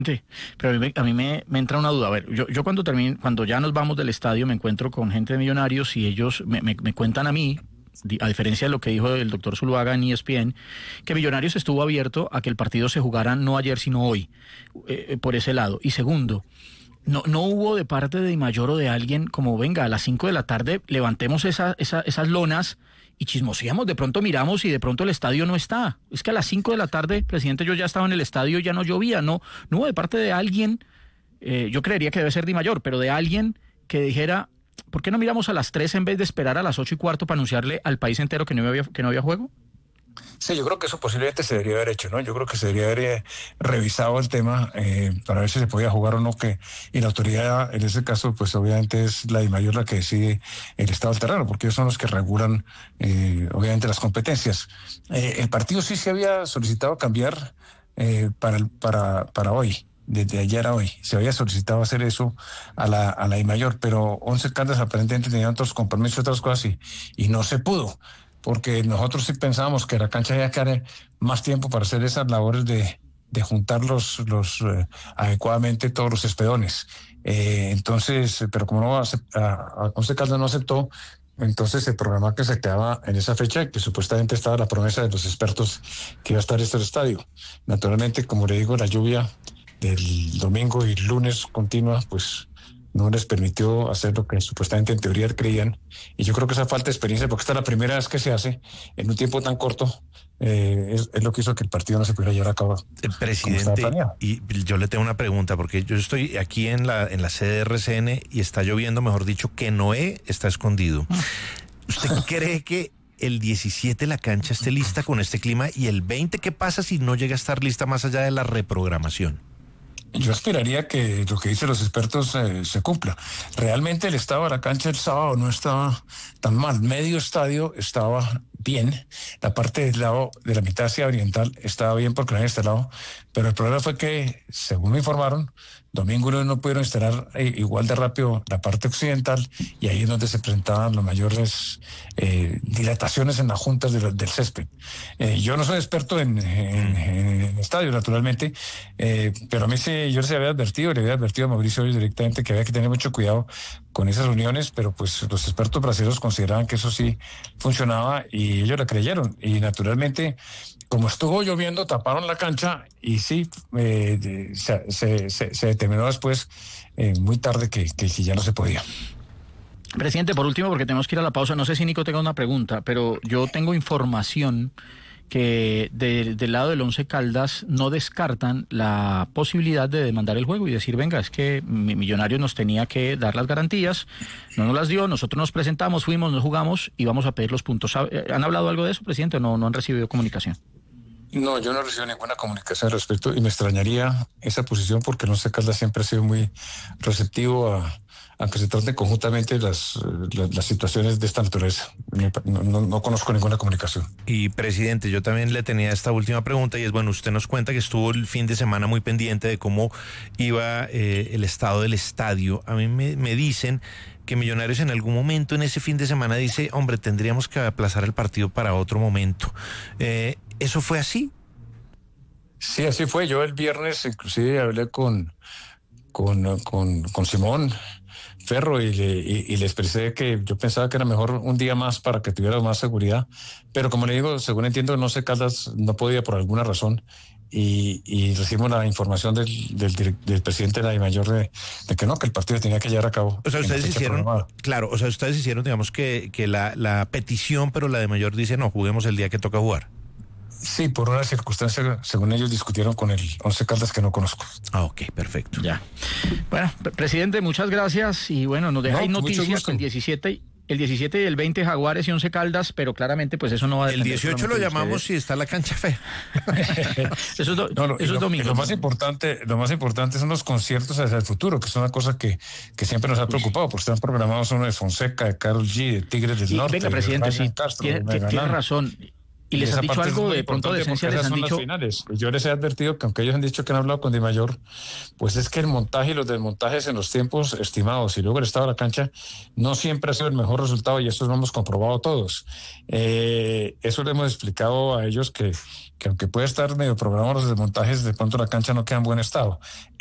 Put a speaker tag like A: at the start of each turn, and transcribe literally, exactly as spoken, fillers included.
A: Sí, pero a mí, me, a mí me, me entra una duda. A ver, yo, yo cuando termine, cuando ya nos vamos del estadio me encuentro con gente de Millonarios y ellos me, me, me cuentan a mí, a diferencia de lo que dijo el doctor Zuluaga en E S P N, que Millonarios estuvo abierto a que el partido se jugara no ayer sino hoy, eh, por ese lado. Y segundo, no, no hubo de parte de Di Mayor o de alguien como, venga, a las cinco de la tarde levantemos esa, esa, esas lonas y chismoseamos, de pronto miramos y de pronto el estadio no está. Es que a las cinco de la tarde, presidente, yo ya estaba en el estadio y ya no llovía, no, no hubo de parte de alguien, eh, yo creería que debe ser Di Mayor, pero de alguien que dijera, ¿por qué no miramos a las tres en vez de esperar a las ocho y cuarto para anunciarle al país entero que no había, que no había juego?
B: Sí, yo creo que eso posiblemente se debería haber hecho, ¿no? Yo creo que se debería haber eh, revisado el tema eh, para ver si se podía jugar o no, que y la autoridad en ese caso, pues obviamente es la Di Mayor la que decide el estado del terreno, porque ellos son los que regulan, eh, obviamente, las competencias. Eh, el partido sí se había solicitado cambiar eh, para, el, para, para hoy. Desde ayer a hoy se había solicitado hacer eso a la, a la Di Mayor, pero Once Caldas aparentemente tenían otros compromisos y otras cosas y, y no se pudo, porque nosotros sí pensábamos que la cancha iba a quedar más tiempo para hacer esas labores de, de juntar los, los eh, adecuadamente todos los espedones. Eh, entonces, pero como no a, a Once Caldas no aceptó, entonces se programó que se quedaba en esa fecha, que supuestamente estaba la promesa de los expertos que iba a estar este estadio. Naturalmente, como le digo, la lluvia del domingo y lunes continua, pues no les permitió hacer lo que supuestamente en teoría creían. Y yo creo que esa falta de experiencia, porque esta es la primera vez que se hace en un tiempo tan corto, eh, es, es lo que hizo que el partido no se pudiera llevar a cabo.
C: El presidente, y yo le tengo una pregunta, porque yo estoy aquí en la, en la sede de R C N y está lloviendo, mejor dicho, que Noé está escondido. ¿Usted cree que el diecisiete la cancha esté lista con este clima y el veinte qué pasa si no llega a estar lista más allá de la reprogramación?
B: Yo esperaría que lo que dicen los expertos eh, se cumpla. Realmente el estado de la cancha el sábado no estaba tan mal. Medio estadio estaba bien. La parte del lado de la mitad hacia oriental estaba bien porque no había instalado. Pero el problema fue que, según me informaron, domingo y lunes no pudieron instalar eh, igual de rápido la parte occidental y ahí es donde se presentaban las mayores eh, dilataciones en las juntas de la, del césped. Eh, yo no soy experto en, en, en estadios, naturalmente, eh, pero a mí sí, yo les había advertido, le había advertido a Mauricio hoy directamente que había que tener mucho cuidado con esas uniones, pero pues los expertos brasileños consideraban que eso sí funcionaba y ellos la creyeron. Y naturalmente, como estuvo lloviendo, taparon la cancha y sí, eh, se, se, se, se determinó después, eh, muy tarde, que, que, que ya no se podía.
A: Presidente, por último, porque tenemos que ir a la pausa, no sé si Nico tenga una pregunta, pero yo tengo información que de, del lado del Once Caldas no descartan la posibilidad de demandar el juego y decir, venga, es que Millonarios nos tenía que dar las garantías, no nos las dio, nosotros nos presentamos, fuimos, nos jugamos y vamos a pedir los puntos. ¿Han hablado algo de eso, presidente, o no, no han recibido comunicación?
B: No, yo no recibo ninguna comunicación al respecto y me extrañaría esa posición porque el Once Caldas siempre ha sido muy receptivo a, a que se traten conjuntamente las, las, las situaciones de esta naturaleza. No, no, no conozco ninguna comunicación.
C: Y presidente, yo también le tenía esta última pregunta y es, bueno, usted nos cuenta que estuvo el fin de semana muy pendiente de cómo iba eh, el estado del estadio. A mí me, me dicen que Millonarios en algún momento en ese fin de semana dice, hombre, tendríamos que aplazar el partido para otro momento. Eh, ¿Eso fue así?
B: Sí, así fue. Yo el viernes inclusive hablé con, con, con, con Simón Ferro y le, y, y le expresé que yo pensaba que era mejor un día más para que tuviera más seguridad. Pero como le digo, según entiendo, no sé, Caldas no podía por alguna razón. Y, y recibimos la información del, del, del presidente de la Di Mayor de, de que no, que el partido tenía que llevar a cabo.
C: O sea, ustedes hicieron, claro, o sea, ustedes hicieron, digamos, que, que la, la petición, pero la Di Mayor dice, no, juguemos el día que toca jugar.
B: Sí, por una circunstancia, según ellos discutieron con el Once Caldas que no conozco.
C: Ah, ok, perfecto.
A: Ya. Bueno, presidente, muchas gracias y bueno, nos deja ahí
B: no,
A: noticias el diecisiete, el diecisiete y el veinte Jaguares y Once Caldas, pero claramente pues eso no va a
C: depender. El dieciocho lo llamamos si está la cancha fea.
A: Eso es, do,
B: no, lo,
A: eso
B: lo,
A: es domingo.
B: Lo más importante, lo más importante son los conciertos hacia el futuro, que es una cosa que, que siempre nos ha preocupado, porque están programados uno de Fonseca, de Karol G, de Tigres del
A: y,
B: Norte.
A: Venga, presidente,
B: de
A: sí,
B: Castro,
A: tiene, tiene razón. ¿Y les han dicho algo de pronto de esencia? ¿Les han dicho?
B: Finales. Yo les he advertido que aunque ellos han dicho que han hablado con Di Mayor, pues es que el montaje y los desmontajes en los tiempos estimados y luego el estado de la cancha no siempre ha sido el mejor resultado y eso lo hemos comprobado todos. Eh, eso le hemos explicado a ellos que, que aunque puede estar medio programado los desmontajes, de pronto la cancha no queda en buen estado.